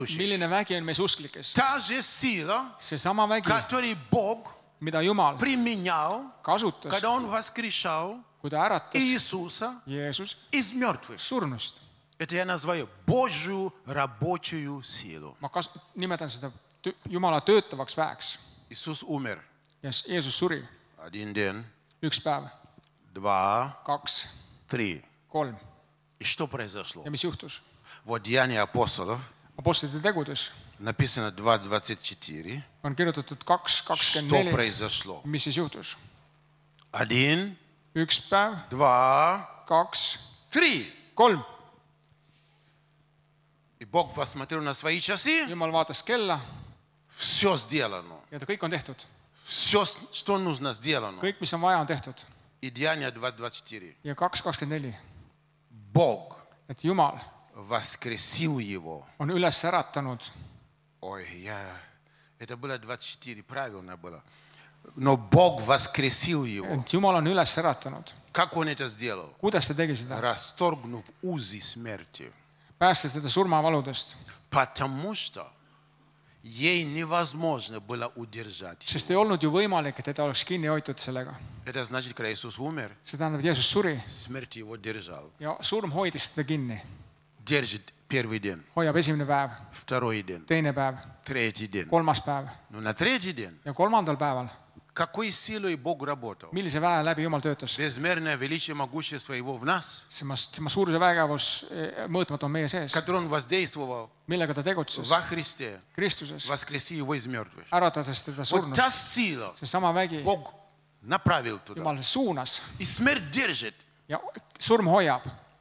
Milline vägi on meis usklikes? Та же сила, Seesama vägi, который Бог mida Jumal применял, kasutas, когда Он воскрешал kui ta äratas Иисуса Jeesus из мертвых. surnust. Это я называю Божью рабочую силу. Ma nimetan seda Jumala töötavaks väeks. Иисус умер Ja Jeesus suri один день, üks päev, 2, 2, 3. 3. И что произошло? Ja mis juhtus? Вот Деяния апостолов, Apostlite tegudes написано 2:24. on kirjutatud Что 2:24. произошло? Mis siis juhtus? 1, Üks päev, 2, 2, 3. 3. И Бог посмотрел на свои часы, Jumal vaatas kella все сделано. ja ta kõik on tehtud. Все, что нужно, сделано. Kõik, mis on vaja, on tehtud. И Деяния 2:24. Ja 2:24. Бог Et Jumal воскресил его. on üles äratanud. Ой, это было 24, правильно было. Но Бог воскресил его. Et Jumal on üles äratanud. Как Он это сделал? Kuidas ta tegi seda? Расторгнув узы смерти. Päästes teda surmavaludest. Потому что ей невозможно было удержать. Sest ei olnud ju võimalik, et teda oleks kinni hoitud sellega. Это значит, когда Иисус умер, See tähendab, et Jeesus suri смерть его держал. ja surm hoidis teda kinni. Держит первый день, Hoiab esimene päev, второй день, teine päev, третий день. kolmas päev Но на третий день, ja kolmandal päeval. какой силой Бог работал? Millise väe läbi Jumal töötas? Безмерное величие могущества Его в нас, Tema suuruse vägevus mõõtmatu on meie sees. который Он воздействовал Millega ta tegutses во Христе, Kristuses, воскреси Его из мертвых. äratades teda Вот та surnust. сила Seesama vägi Бог направил туда. Jumal suunas И смерть держит. ja surm hoiab.